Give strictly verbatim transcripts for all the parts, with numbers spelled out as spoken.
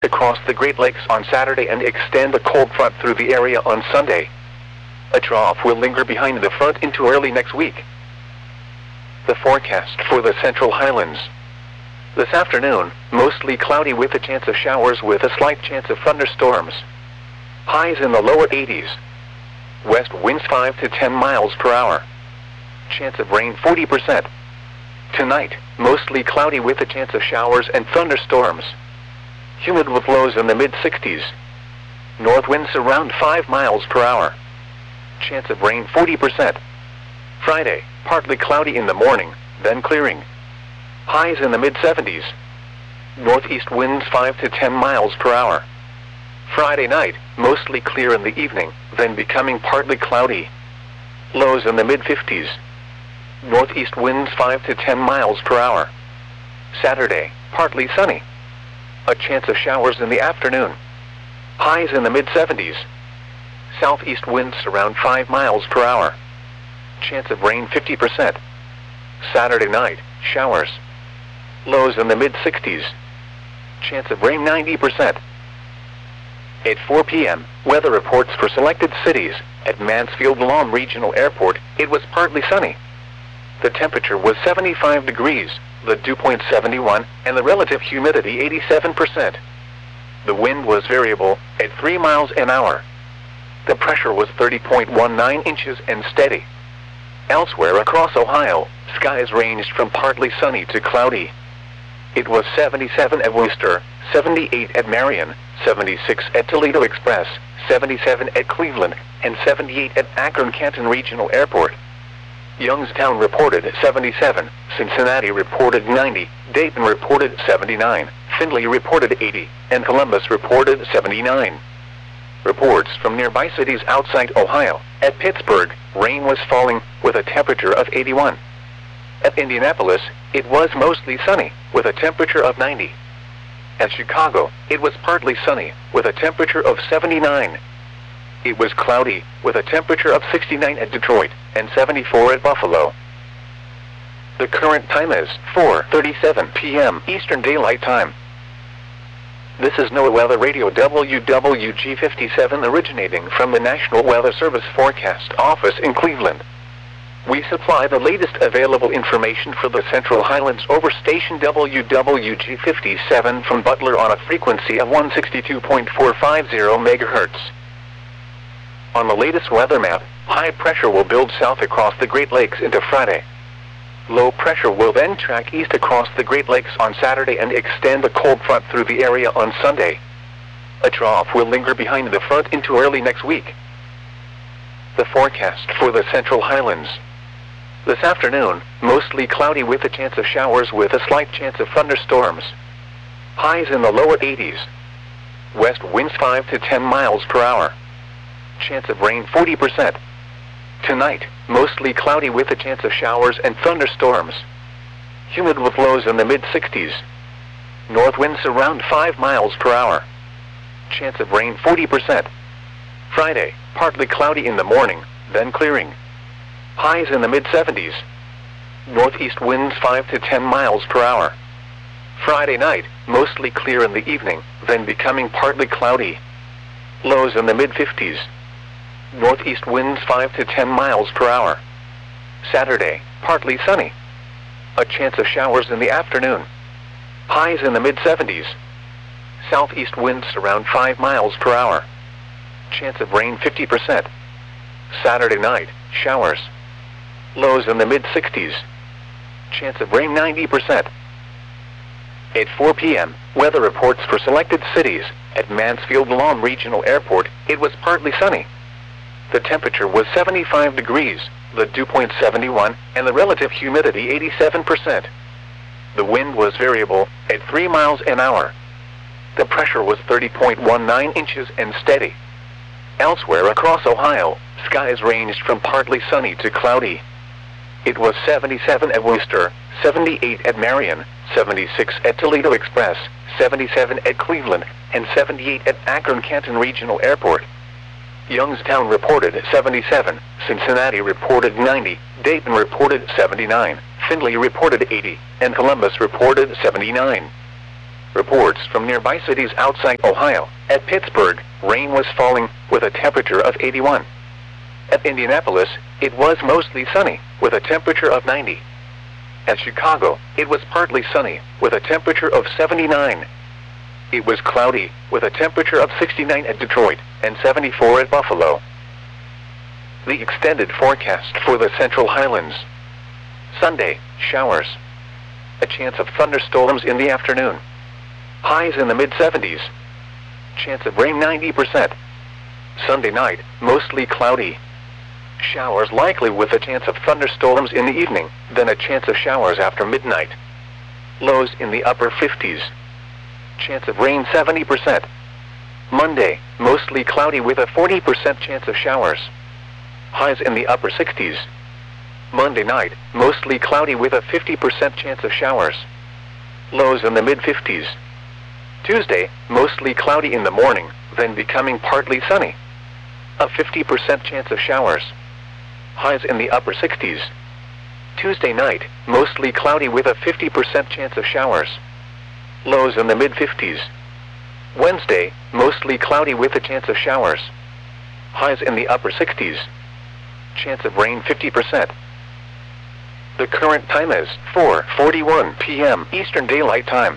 across the Great Lakes on Saturday and extend a cold front through the area on Sunday. A trough will linger behind the front into early next week. The forecast for the Central Highlands. This afternoon, mostly cloudy with a chance of showers with a slight chance of thunderstorms. Highs in the lower eighties. West winds five to ten miles per hour. Chance of rain forty percent. Tonight, mostly cloudy with a chance of showers and thunderstorms. Humid with lows in the mid sixties. North winds around five miles per hour. Chance of rain forty percent. Friday, partly cloudy in the morning, then clearing. Highs in the mid seventies. Northeast winds five to ten miles per hour. Friday night, mostly clear in the evening, then becoming partly cloudy. Lows in the mid fifties. Northeast winds five to ten miles per hour. Saturday, partly sunny. A chance of showers in the afternoon. Highs in the mid seventies. Southeast winds around five miles per hour. Chance of rain fifty percent. Saturday night, showers. Lows in the mid sixties. Chance of rain ninety percent. At four p m, weather reports for selected cities. At Mansfield-Lom Regional Airport, it was partly sunny. The temperature was seventy-five degrees, the dew point seventy-one, and the relative humidity eighty-seven percent. The wind was variable, at three miles an hour. The pressure was thirty point one nine inches and steady. Elsewhere across Ohio, skies ranged from partly sunny to cloudy. It was seventy-seven at Worcester, seventy-eight at Marion, seventy-six at Toledo Express, seventy-seven at Cleveland, and seventy-eight at Akron-Canton Regional Airport. Youngstown reported seventy-seven, Cincinnati reported ninety, Dayton reported seventy-nine, Findlay reported eighty, and Columbus reported seventy-nine. Reports from nearby cities outside Ohio. At Pittsburgh, rain was falling, with a temperature of eighty-one. At Indianapolis, it was mostly sunny, with a temperature of ninety. At Chicago, it was partly sunny, with a temperature of seventy-nine. It was cloudy, with a temperature of sixty-nine at Detroit, and seventy-four at Buffalo. The current time is four thirty-seven p m Eastern Daylight Time. This is NOAA Weather Radio W W G fifty-seven originating from the National Weather Service Forecast Office in Cleveland. We supply the latest available information for the Central Highlands over station W W G fifty-seven from Butler on a frequency of one sixty-two point four five zero megahertz. On the latest weather map, high pressure will build south across the Great Lakes into Friday. Low pressure will then track east across the Great Lakes on Saturday and extend a cold front through the area on Sunday. A trough will linger behind the front into early next week. The forecast for the Central Highlands. This afternoon, mostly cloudy with a chance of showers with a slight chance of thunderstorms. Highs in the lower eighties. West winds five to ten miles per hour. Chance of rain forty percent. Tonight, mostly cloudy with a chance of showers and thunderstorms. Humid with lows in the mid sixties. North winds around five miles per hour. Chance of rain forty percent. Friday, partly cloudy in the morning, then clearing. Highs in the mid seventies. Northeast winds five to ten miles per hour. Friday night, mostly clear in the evening, then becoming partly cloudy. Lows in the mid fifties. Northeast winds five to ten miles per hour. Saturday, partly sunny. A chance of showers in the afternoon. Highs in the mid seventies. Southeast winds around five miles per hour. Chance of rain fifty percent. Saturday night, showers. Lows in the mid sixties. Chance of rain ninety percent. At four p m, weather reports for selected cities. At Mansfield-Lom Regional Airport, it was partly sunny. The temperature was seventy-five degrees, the dew point seventy-one, and the relative humidity eighty-seven percent. The wind was variable, at three miles an hour. The pressure was thirty point one nine inches and steady. Elsewhere across Ohio, skies ranged from partly sunny to cloudy. It was seventy-seven at Worcester, seventy-eight at Marion, seventy-six at Toledo Express, seventy-seven at Cleveland, and seventy-eight at Akron-Canton Regional Airport. Youngstown reported seventy-seven, Cincinnati reported ninety, Dayton reported seventy-nine, Findlay reported eighty, and Columbus reported seventy-nine. Reports from nearby cities outside Ohio. At Pittsburgh, rain was falling, with a temperature of eighty-one. At Indianapolis, it was mostly sunny, with a temperature of ninety. At Chicago, it was partly sunny, with a temperature of seventy-nine. It was cloudy, with a temperature of sixty-nine at Detroit, and seventy-four at Buffalo. The extended forecast for the Central Highlands. Sunday, showers. A chance of thunderstorms in the afternoon. Highs in the mid seventies. Chance of rain ninety percent. Sunday night, mostly cloudy. Showers likely with a chance of thunderstorms in the evening, then a chance of showers after midnight. Lows in the upper fifties. Chance of rain seventy percent. Monday, mostly cloudy with a forty percent chance of showers. Highs in the upper sixties. Monday night, mostly cloudy with a fifty percent chance of showers. Lows in the mid fifties. Tuesday, mostly cloudy in the morning, then becoming partly sunny. A fifty percent chance of showers. Highs in the upper sixties. Tuesday night, mostly cloudy with a fifty percent chance of showers. Lows in the mid fifties. Wednesday, mostly cloudy with a chance of showers. Highs in the upper sixties. Chance of rain fifty percent. The current time is four forty-one p m Eastern Daylight Time.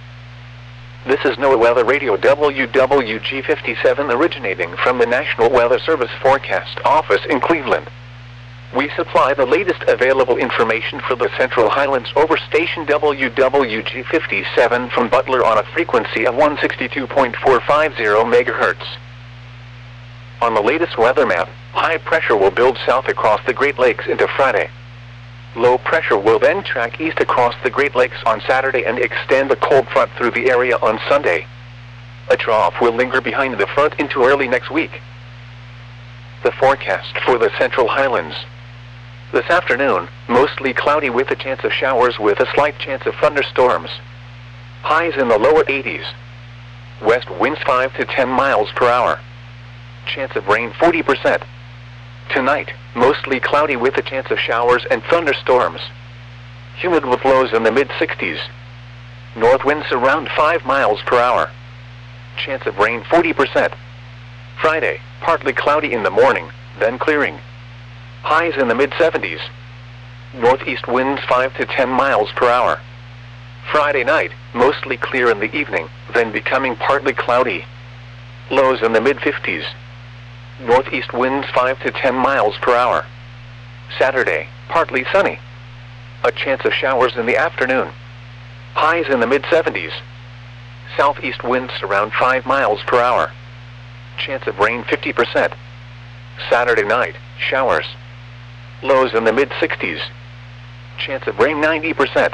This is NOAA Weather Radio W W G fifty-seven originating from the National Weather Service Forecast Office in Cleveland. We supply the latest available information for the Central Highlands over station W W G fifty-seven from Butler on a frequency of one sixty-two point four five zero megahertz. On the latest weather map, high pressure will build south across the Great Lakes into Friday. Low pressure will then track east across the Great Lakes on Saturday and extend the cold front through the area on Sunday. A trough will linger behind the front into early next week. The forecast for the Central Highlands. This afternoon, mostly cloudy with a chance of showers with a slight chance of thunderstorms. Highs in the lower eighties. West winds five to ten miles per hour. Chance of rain forty percent. Tonight, mostly cloudy with a chance of showers and thunderstorms. Humid with lows in the mid sixties. North winds around five miles per hour. Chance of rain forty percent. Friday, partly cloudy in the morning, then clearing. Highs in the mid seventies. Northeast winds five to ten miles per hour. Friday night, mostly clear in the evening, then becoming partly cloudy. Lows in the mid fifties. Northeast winds five to ten miles per hour. Saturday, partly sunny. A chance of showers in the afternoon. Highs in the mid seventies. Southeast winds around five miles per hour. Chance of rain fifty percent. Saturday night, showers. Lows in the mid sixties. Chance of rain ninety percent.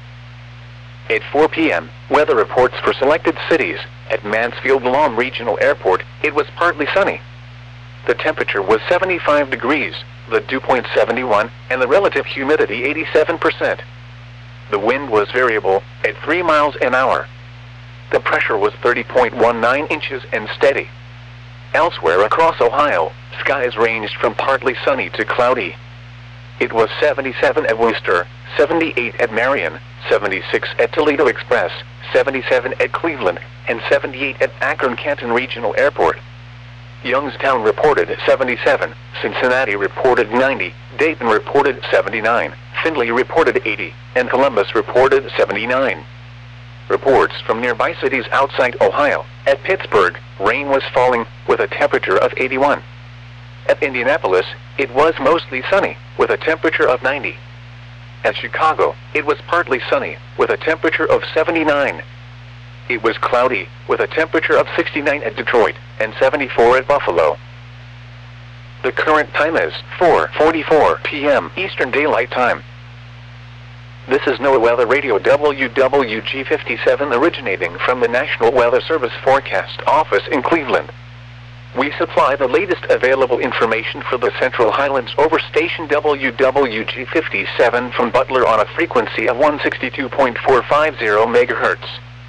At four p m, weather reports for selected cities. At Mansfield Lawn Regional Airport, it was partly sunny. The temperature was seventy-five degrees, the dew point seventy-one, and the relative humidity eighty-seven percent. The wind was variable, at three miles an hour. The pressure was thirty point one nine inches and steady. Elsewhere across Ohio, skies ranged from partly sunny to cloudy. It was seventy-seven at Worcester, seventy-eight at Marion, seventy-six at Toledo Express, seventy-seven at Cleveland, and seventy-eight at Akron-Canton Regional Airport. Youngstown reported seventy-seven, Cincinnati reported ninety, Dayton reported seventy-nine, Findlay reported eighty, and Columbus reported seventy-nine. Reports from nearby cities outside Ohio. At Pittsburgh, rain was falling, with a temperature of eighty-one. At Indianapolis, it was mostly sunny, with a temperature of ninety. At Chicago, it was partly sunny, with a temperature of seventy-nine. It was cloudy, with a temperature of sixty-nine at Detroit, and seventy-four at Buffalo. The current time is four forty-four p m Eastern Daylight Time. This is NOAA Weather Radio W W G fifty-seven originating from the National Weather Service Forecast Office in Cleveland. We supply the latest available information for the Central Highlands over station W W G fifty-seven from Butler on a frequency of one sixty-two point four five zero megahertz.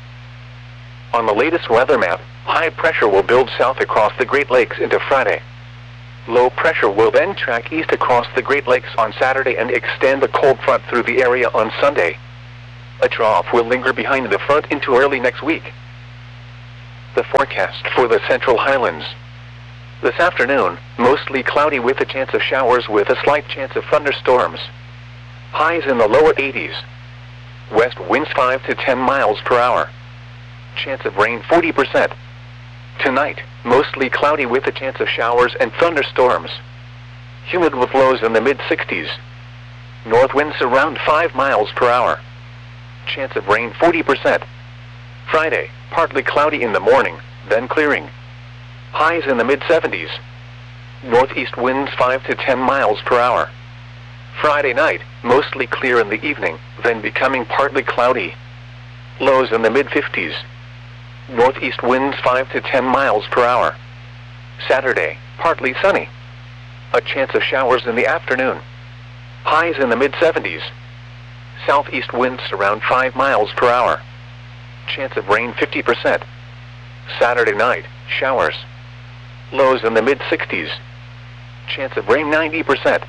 On the latest weather map, high pressure will build south across the Great Lakes into Friday. Low pressure will then track east across the Great Lakes on Saturday and extend the cold front through the area on Sunday. A trough will linger behind the front into early next week. The forecast for the Central Highlands. This afternoon, mostly cloudy with a chance of showers with a slight chance of thunderstorms. Highs in the lower eighties. West winds five to ten miles per hour. Chance of rain forty percent. Tonight, mostly cloudy with a chance of showers and thunderstorms. Humid with lows in the mid sixties. North winds around five miles per hour. Chance of rain forty percent. Friday, partly cloudy in the morning, then clearing. Highs in the mid seventies. Northeast winds five to ten miles per hour. Friday night, mostly clear in the evening, then becoming partly cloudy. Lows in the mid fifties. Northeast winds five to ten miles per hour. Saturday, partly sunny. A chance of showers in the afternoon. Highs in the mid seventies. Southeast winds around five miles per hour. Chance of rain fifty percent. Saturday night, showers. Lows in the mid sixties. Chance of rain ninety percent.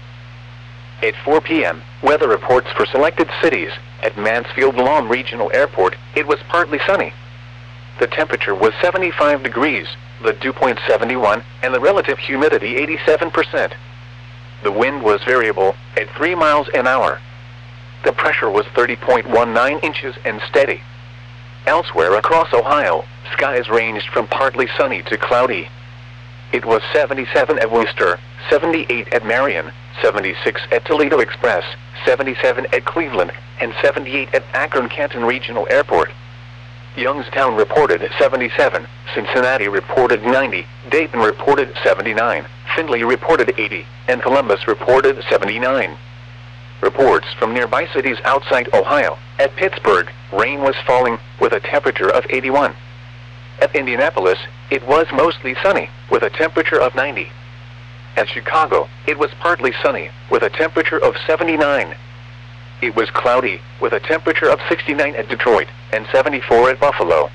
At four p m, weather reports for selected cities. At Mansfield Lawn Regional Airport, it was partly sunny. The temperature was seventy-five degrees, the dew point seventy-one, and the relative humidity eighty-seven percent. The wind was variable, at three miles an hour. The pressure was thirty point one nine inches and steady. Elsewhere across Ohio, skies ranged from partly sunny to cloudy. It was seventy-seven at Worcester, seventy-eight at Marion, seventy-six at Toledo Express, seventy-seven at Cleveland, and seventy-eight at Akron-Canton Regional Airport. Youngstown reported seventy-seven, Cincinnati reported ninety, Dayton reported seventy-nine, Findlay reported eighty, and Columbus reported seventy-nine. Reports from nearby cities outside Ohio. At Pittsburgh, rain was falling with a temperature of eighty-one. At Indianapolis, it was mostly sunny with a temperature of ninety. At Chicago, it was partly sunny with a temperature of seventy-nine. It was cloudy with a temperature of sixty-nine at Detroit and seventy-four at Buffalo.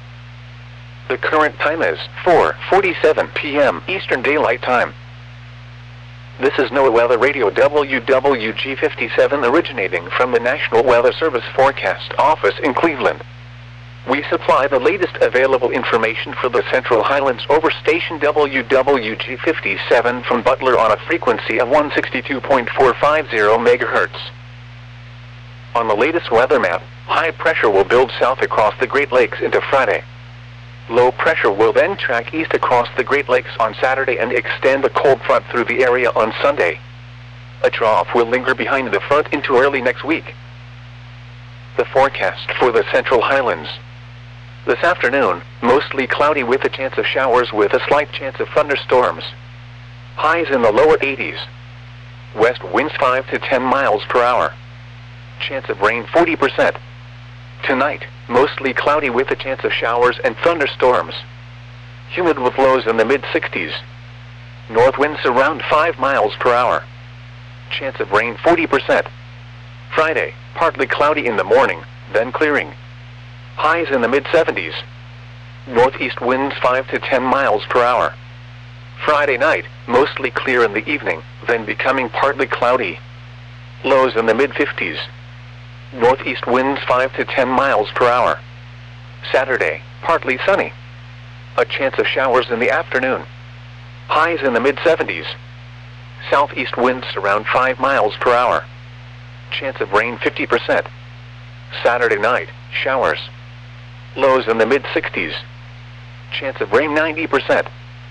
The current time is four forty-seven p m Eastern Daylight Time. This is NOAA Weather Radio W W G fifty-seven originating from the National Weather Service Forecast Office in Cleveland. We supply the latest available information for the Central Highlands over station W W G fifty-seven from Butler on a frequency of one sixty-two point four five zero megahertz. On the latest weather map, high pressure will build south across the Great Lakes into Friday. Low pressure will then track east across the Great Lakes on Saturday and extend a cold front through the area on Sunday. A trough will linger behind the front into early next week. The forecast for the Central Highlands. This afternoon, mostly cloudy with a chance of showers with a slight chance of thunderstorms. Highs in the lower eighties. West winds five to ten miles per hour. Chance of rain forty percent. Tonight, mostly cloudy with a chance of showers and thunderstorms. Humid with lows in the mid sixties. North winds around five miles per hour. Chance of rain forty percent. Friday, partly cloudy in the morning, then clearing. Highs in the mid seventies. Northeast winds five to ten miles per hour. Friday night, mostly clear in the evening, then becoming partly cloudy. Lows in the mid fifties. Northeast winds five to ten miles per hour. Saturday, partly sunny. A chance of showers in the afternoon. Highs in the mid seventies. Southeast winds around five miles per hour. Chance of rain fifty percent. Saturday night, showers. Lows in the mid sixties. Chance of rain ninety percent.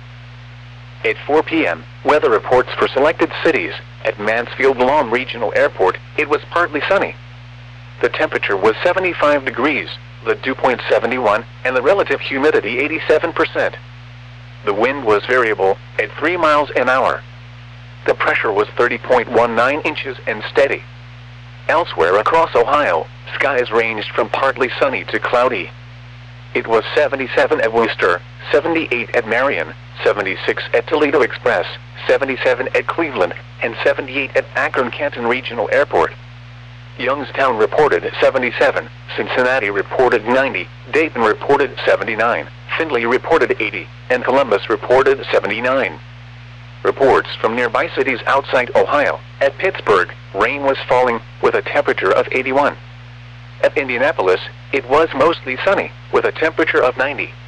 At four p m, weather reports for selected cities. At Mansfield Lawn Regional Airport, it was partly sunny. The temperature was seventy-five degrees, the dew point seventy-one, and the relative humidity eighty-seven percent. The wind was variable, at three miles an hour. The pressure was thirty point one nine inches and steady. Elsewhere across Ohio, skies ranged from partly sunny to cloudy. It was seventy-seven at Worcester, seventy-eight at Marion, seventy-six at Toledo Express, seventy-seven at Cleveland, and seventy-eight at Akron-Canton Regional Airport. Youngstown reported seventy-seven, Cincinnati reported ninety, Dayton reported seventy-nine, Findlay reported eighty, and Columbus reported seventy-nine. Reports from nearby cities outside Ohio. At Pittsburgh, rain was falling with a temperature of eighty-one. At Indianapolis, it was mostly sunny, with a temperature of ninety.